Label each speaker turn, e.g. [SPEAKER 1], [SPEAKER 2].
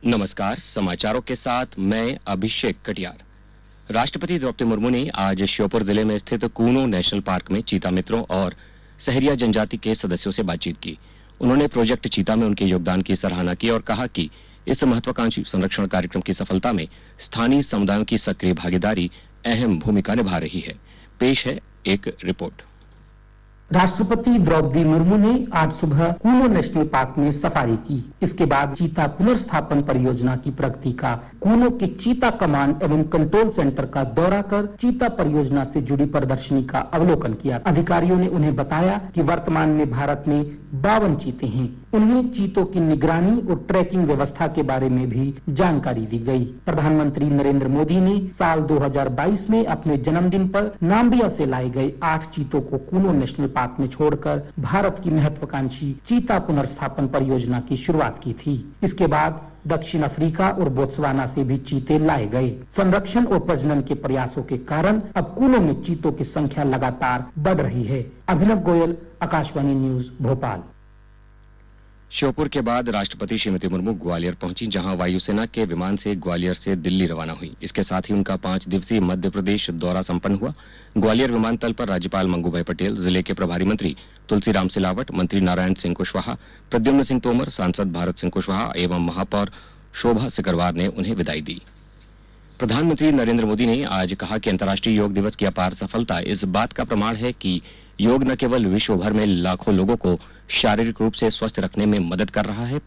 [SPEAKER 1] नमस्कार, समाचारों के साथ मैं अभिषेक कटियार। राष्ट्रपति द्रौपदी मुर्मू ने आज श्योपुर जिले में स्थित कूनो नेशनल पार्क में चीता मित्रों और सहरिया जनजाति के सदस्यों से बातचीत की। उन्होंने प्रोजेक्ट चीता में उनके योगदान की सराहना की और कहा कि इस महत्वाकांक्षी संरक्षण कार्यक्रम की सफलता में स्थानीय समुदायों की सक्रिय भागीदारी अहम भूमिका निभा रही है। पेश है एक रिपोर्ट।
[SPEAKER 2] राष्ट्रपति द्रौपदी मुर्मू ने आज सुबह कूनो नेशनल पार्क में सफारी की। इसके बाद चीता पुनर्स्थापन परियोजना की प्रगति का, कूनो के चीता कमांड एवं कंट्रोल सेंटर का दौरा कर चीता परियोजना से जुड़ी प्रदर्शनी का अवलोकन किया। अधिकारियों ने उन्हें बताया कि वर्तमान में भारत में 52 चीते हैं। उन्हें चीतों की निगरानी और ट्रैकिंग व्यवस्था के बारे में भी जानकारी दी गई। प्रधानमंत्री नरेंद्र मोदी ने साल 2022 में अपने जन्मदिन पर नाम्बिया से लाए गए 8 चीतों को कूनो नेशनल पार्क में छोड़कर भारत की महत्वाकांक्षी चीता पुनर्स्थापन परियोजना की शुरुआत की थी। इसके बाद दक्षिण अफ्रीका और बोत्सवाना से भी चीते लाए गए। संरक्षण और प्रजनन के प्रयासों के कारण अब कूनो में चीतों की संख्या लगातार बढ़ रही है। अभिनव गोयल, आकाशवाणी न्यूज, भोपाल।
[SPEAKER 1] श्योपुर के बाद राष्ट्रपति श्रीमती मुर्मू ग्वालियर पहुंची, जहां वायुसेना के विमान से ग्वालियर से दिल्ली रवाना हुई। इसके साथ ही उनका 5 दिवसीय मध्य प्रदेश दौरा संपन्न हुआ। ग्वालियर विमानतल पर राज्यपाल मंगूभाई पटेल, जिले के प्रभारी मंत्री तुलसीराम सिलावट, मंत्री नारायण सिंह कुशवाहा, प्रद्युम्न सिंह तोमर, सांसद भारत सिंह कुशवाहा एवं महापौर शोभा सिकरवार ने उन्हें विदाई दी। प्रधानमंत्री नरेंद्र मोदी ने आज कहा कि अंतर्राष्ट्रीय योग दिवस की अपार सफलता इस बात का प्रमाण है कि योग न केवल विश्व भर में लाखों लोगों को शारीरिक रूप से स्वस्थ रखने में मदद कर रहा है,